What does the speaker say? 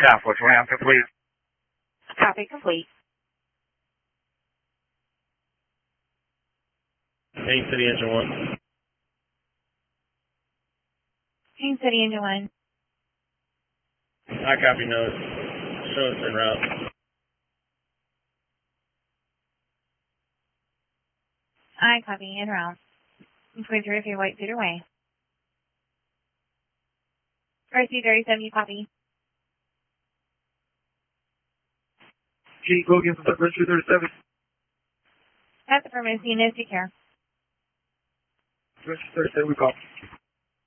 Southwest Ramp, complete. Copy, complete. Haines City Engine 1. Haines City Engine 1. I copy note. Show us en route. I copy, en route. Please repeat your white Cedar Way. RC-37, you copy. G, go against the Bridge 37. That's affirmative, CNS, take care. Bridge 37, we call.